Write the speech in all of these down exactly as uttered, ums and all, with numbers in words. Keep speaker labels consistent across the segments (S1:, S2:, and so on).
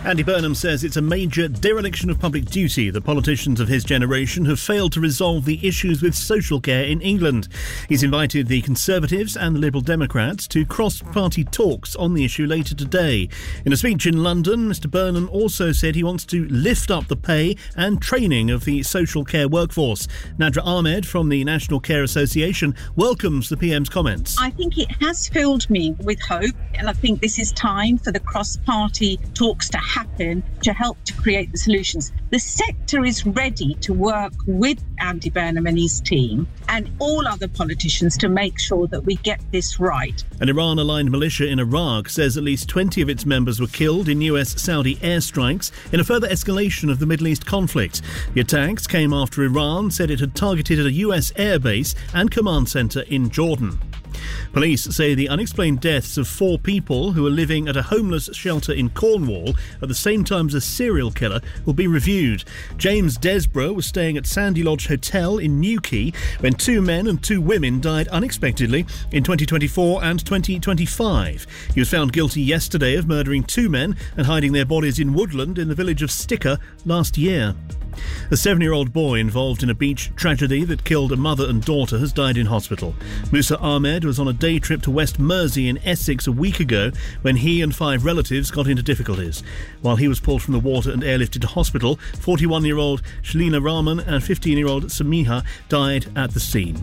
S1: Andy Burnham says it's a major dereliction of public duty that politicians of his generation have failed to resolve the issues with social care in England. He's invited the Conservatives and the Liberal Democrats to cross-party talks on the issue later today. In a speech in London, Mr Burnham also said he wants to lift up the pay and training of the social care workforce. Nadra Ahmed from the National Care Association welcomes the P M's comments.
S2: I think it has filled me with hope, and I think this is time for the cross-party talks to happen to help to create the solutions. The sector is ready to work with Andy Burnham and his team and all other politicians to make sure that we get this right.
S1: An Iran-aligned militia in Iraq says at least twenty of its members were killed in U S-Saudi airstrikes in a further escalation of the Middle East conflict. The attacks came after Iran said it had targeted a U S airbase and command centre in Jordan. Police say the unexplained deaths of four people who are living at a homeless shelter in Cornwall at the same time as a serial killer will be reviewed. James Desborough was staying at Sandy Lodge Hotel in Newquay when two men and two women died unexpectedly in twenty twenty-four and twenty twenty-five. He was found guilty yesterday of murdering two men and hiding their bodies in woodland in the village of Sticker last year. A seven-year-old boy involved in a beach tragedy that killed a mother and daughter has died in hospital. Musa Ahmed was on a day trip to West Mersey in Essex a week ago when he and five relatives got into difficulties. While he was pulled from the water and airlifted to hospital, forty-one-year-old Shalina Rahman and fifteen-year-old Samiha died at the scene.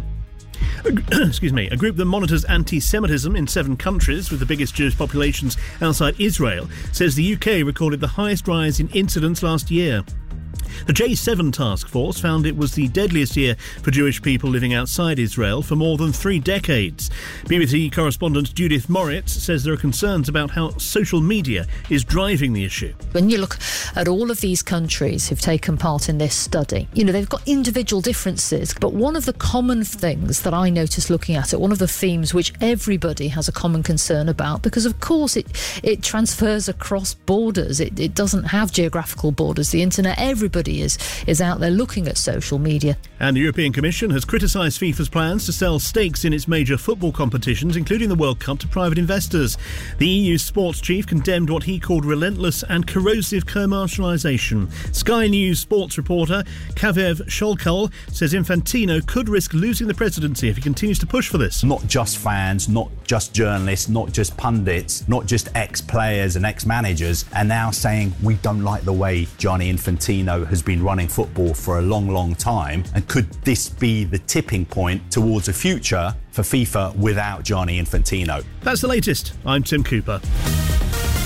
S1: Excuse me. A group that monitors anti-Semitism in seven countries with the biggest Jewish populations outside Israel says the U K recorded the highest rise in incidents last year. The J seven task force found it was the deadliest year for Jewish people living outside Israel for more than three decades. B B C correspondent Judith Moritz says there are concerns about how social media is driving the issue.
S3: When you look at all of these countries who've taken part in this study, you know, they've got individual differences, but one of the common things that I noticed looking at it, one of the themes which everybody has a common concern about, because of course it, it transfers across borders, it, it doesn't have geographical borders, the internet, everybody is, is out there looking at social media.
S1: And the European Commission has criticised FIFA's plans to sell stakes in its major football competitions, including the World Cup, to private investors. The E U sports chief condemned what he called relentless and corrosive commercialisation. Sky News sports reporter Kavev Sholkal says Infantino could risk losing the presidency if he continues to push for this.
S4: Not just fans, not just journalists, not just pundits, not just ex-players and ex-managers are now saying we don't like the way Gianni Infantino has been running football for a long, long time. And could this be the tipping point towards a future for FIFA without Gianni Infantino?
S1: That's the latest. I'm Tim Cooper.